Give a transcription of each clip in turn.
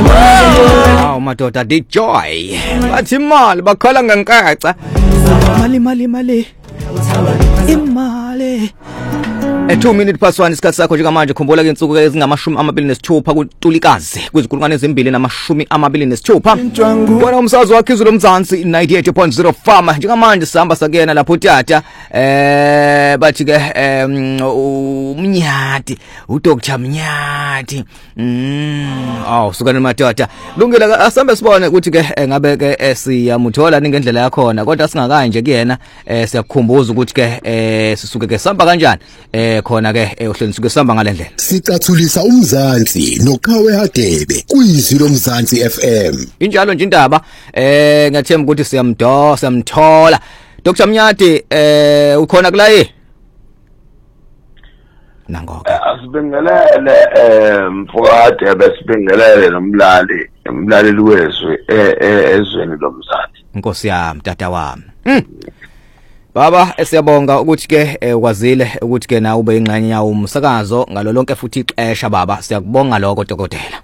Awu madoda dijoy bathi imali bakhala ngenkaca imali imali 2 minutes past 1 isikhathi sakho njengamanje khumbula ke insuku ezingamashumi 26 kuNtulikazi kwizikulungwane wona umsakazi wakhe izulu mzansi 98.0 Fama njengamanje sihamba sakena lapho tata bathi ke umnyati uDr Mnyati sukana madoda lungile asambe sibone ukuthi ke ngabe ke siyamuthola ningendlela yakho kodwa singakaye nje kuyena siyakukhumbuza ukuthi ke sisuke ke samba kanjani khona ke uhleli suke sihamba ngalendlela sicathulisa umzansi noqhawe hadebe kuyizilo mzansi FM injalo nje indaba ngiyathemba ukuthi siyamthola Dr Mnyati ukhona kulaye nangoke asibingelele mfowethu besibingelele nomlaleli wezwe ezweni lomzansi inkosi yami tata wami Baba siyabonga ukuthi ke ukwazile ukuthi ke na ube ingxenye yawo umsakazo ngalo lonke futhi ixesha baba siyakubonga lokho dokotela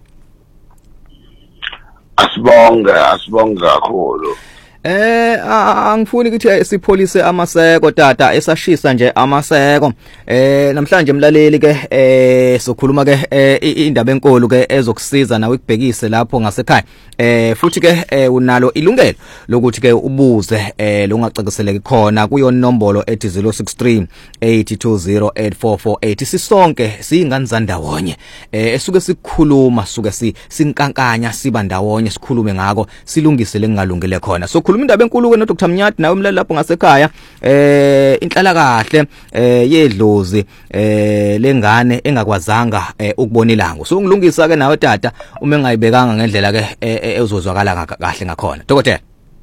asibonga kakhulu angifuni ukuthi sipholise amaseko tata esashisa nje amaseko namhlanje mlaleli ke sokhuluma ke indaba enkulu ke ezokusiza nawe ukubhekise lapho ngasekhaya futhi ke unalo ilungelo lokuthi ke ubuze longacakiseleki khona kuyo nombolo ethi 063 8208448 sisonke singani zandawonye esuke sikhuluma suke sinkankanya siba ndawonye sikhulume ngako silungise lengalungile khona so khuluma indaba enkulu ke no Dr Mnyati nawe umlaleli lapho ngasekhaya inhlala kahle yedlozi lengane engakwazanga ukubona ilango so ngilungisa ke nawe tata uma engayibekanga ngendlela ke ezozwakala kahle ngakhona dokotela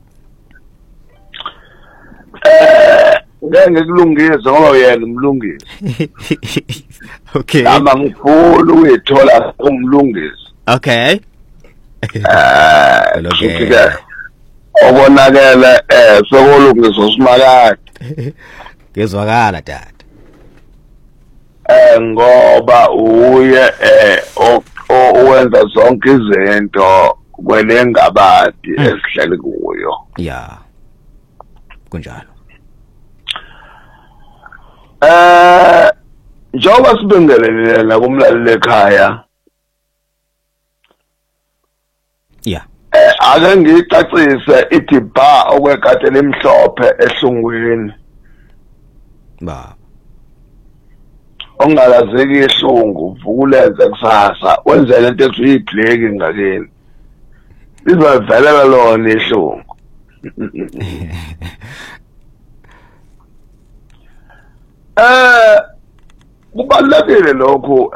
ngeke kulungise ngoba uyena umlungisi okay ama ngifuna uyithola umlungisi okay okay obonakele sokulungiswa simakade ngezwakala tata ngoba uye owenza zonke izinto kwelengabadi esihleli kuyo yeah kunjalo njengoba sibingelele la kumlaleli ekhaya yeah ake ngicacise idiba okwekade lemhlophe ehlungwini ba ongalazeki ihlungu vukulenze kusasa wenze lento ethi uyibhleki ngakini lizovelela lona ihlungu kubalulekile lokhu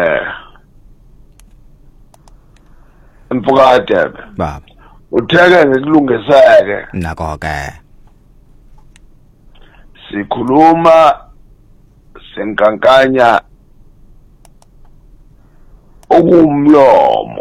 mfokade baba utheke ngikulungiseke nako ke sikhuluma senkankanya okumlomo